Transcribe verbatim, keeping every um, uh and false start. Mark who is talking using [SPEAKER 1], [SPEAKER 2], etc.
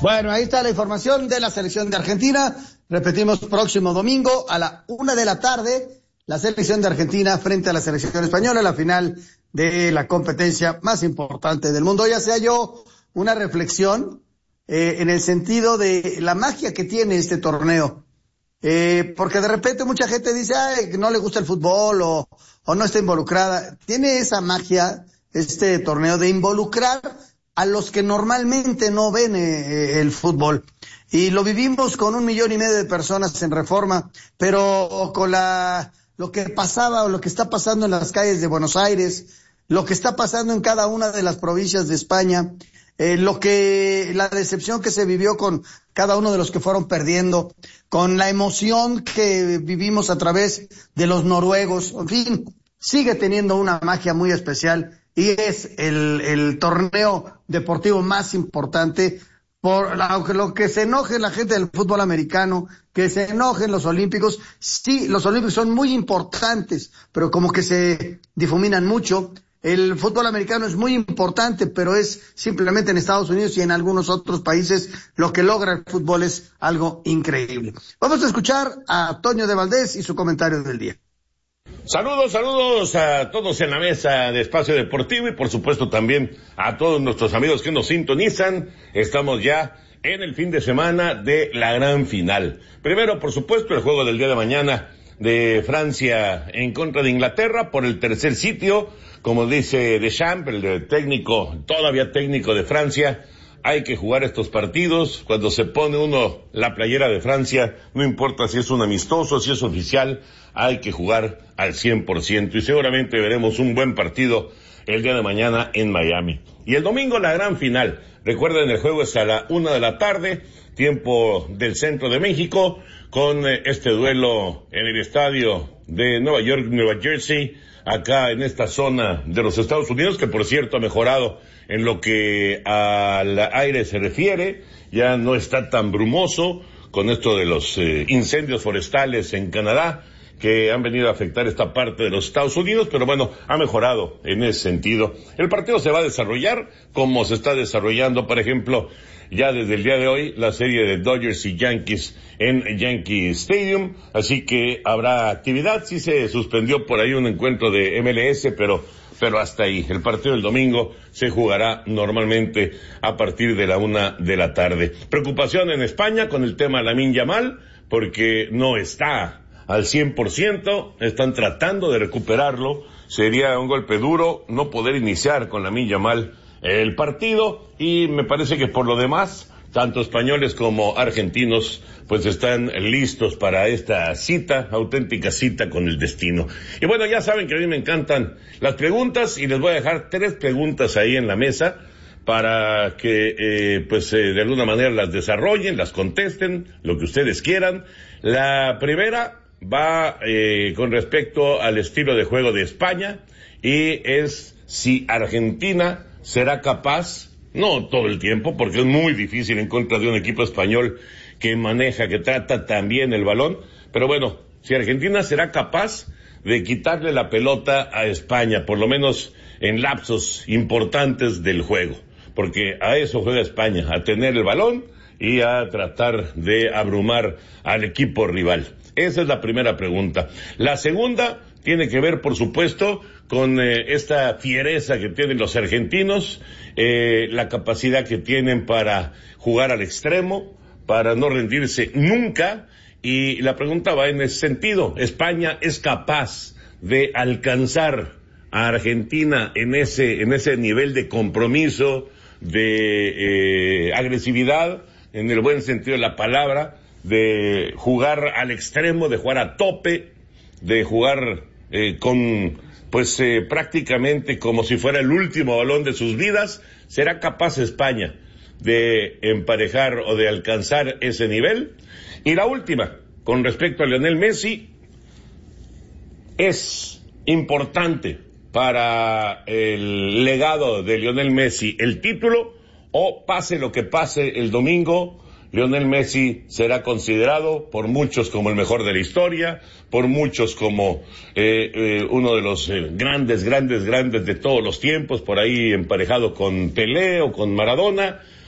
[SPEAKER 1] Bueno, ahí está la información de la selección de Argentina. Repetimos, próximo domingo a la una de la tarde, la selección de Argentina frente a la selección española, la final de la competencia más importante del mundo. Ya sea yo una reflexión eh, en el sentido de la magia que tiene este torneo. Eh, porque de repente mucha gente dice, ay, que no le gusta el fútbol o, o no está involucrada. Tiene esa magia este torneo de involucrar a los que normalmente no ven eh, el fútbol. Y lo vivimos con un millón y medio de personas en Reforma, pero con la, lo que pasaba o lo que está pasando en las calles de Buenos Aires, lo que está pasando en cada una de las provincias de España, eh, lo que, la decepción que se vivió con cada uno de los que fueron perdiendo, con la emoción que vivimos a través de los noruegos, en fin, sigue teniendo una magia muy especial y es el, el torneo deportivo más importante. Por aunque lo que se enoje la gente del fútbol americano, que se enojen los olímpicos, sí, los olímpicos son muy importantes, pero como que se difuminan mucho. El fútbol americano es muy importante, pero es simplemente en Estados Unidos y en algunos otros países lo que logra el fútbol es algo increíble. Vamos a escuchar a Toño de Valdés y su comentario del día.
[SPEAKER 2] Saludos, saludos a todos en la mesa de Espacio Deportivo y por supuesto también a todos nuestros amigos que nos sintonizan. Estamos ya en el fin de semana de la gran final. Primero, por supuesto, el juego del día de mañana de Francia en contra de Inglaterra por el tercer sitio. Como dice Deschamps, el técnico, todavía técnico de Francia, hay que jugar estos partidos. Cuando se pone uno la playera de Francia, no importa si es un amistoso, si es oficial, hay que jugar al cien por ciento y seguramente veremos un buen partido el día de mañana en Miami. Y el domingo la gran final. Recuerden, el juego es a la una de la tarde, tiempo del centro de México, con este duelo en el estadio de Nueva York, Nueva Jersey, acá en esta zona de los Estados Unidos, que por cierto ha mejorado en lo que al aire se refiere, ya no está tan brumoso con esto de los eh, incendios forestales en Canadá, que han venido a afectar esta parte de los Estados Unidos, pero bueno, ha mejorado en ese sentido. El partido se va a desarrollar como se está desarrollando, por ejemplo, ya desde el día de hoy, la serie de Dodgers y Yankees en Yankee Stadium, así que habrá actividad. Sí se suspendió por ahí un encuentro de M L S, pero pero hasta ahí. El partido del domingo se jugará normalmente a partir de la una de la tarde. Preocupación en España con el tema Lamine Yamal, porque no está al cien por ciento, están tratando de recuperarlo. Sería un golpe duro no poder iniciar con Lamine Yamal el partido, y me parece que por lo demás, tanto españoles como argentinos, pues están listos para esta cita, auténtica cita con el destino. Y bueno, ya saben que a mí me encantan las preguntas, y les voy a dejar tres preguntas ahí en la mesa para que, eh, pues, eh, de alguna manera las desarrollen, las contesten, lo que ustedes quieran. La primera va eh, con respecto al estilo de juego de España, y es si Argentina será capaz, no todo el tiempo, porque es muy difícil en contra de un equipo español que maneja, que trata también el balón, pero bueno, si Argentina será capaz de quitarle la pelota a España, por lo menos en lapsos importantes del juego, porque a eso juega España, a tener el balón y a tratar de abrumar al equipo rival. Esa es la primera pregunta. La segunda tiene que ver, por supuesto, con eh, esta fiereza que tienen los argentinos, eh, la capacidad que tienen para jugar al extremo, para no rendirse nunca, y la pregunta va en ese sentido. ¿España es capaz de alcanzar a Argentina en ese, en ese nivel de compromiso, de eh, agresividad, en el buen sentido de la palabra, de jugar al extremo, de jugar a tope, de jugar eh, con, pues eh, prácticamente como si fuera el último balón de sus vidas? ¿Será capaz España de emparejar o de alcanzar ese nivel? Y la última, con respecto a Lionel Messi, ¿es importante para el legado de Lionel Messi el título, o pase lo que pase el domingo, Lionel Messi será considerado por muchos como el mejor de la historia, por muchos como eh, eh, uno de los eh, grandes, grandes, grandes de todos los tiempos, por ahí emparejado con Pelé o con Maradona,